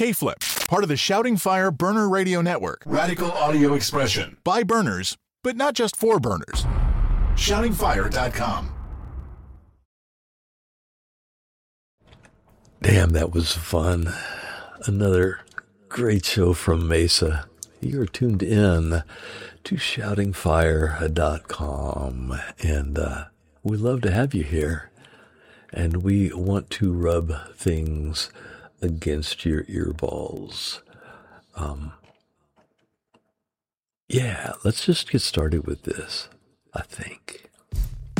K-Flip, part of the Shouting Fire Burner Radio Network. Radical audio expression. By burners, but not just for burners. ShoutingFire.com. Damn, that was fun. Another great show from Mesa. You're tuned in to ShoutingFire.com, and we love to have you here. And we want to rub things against your earballs. Yeah, let's just get started with this, I think.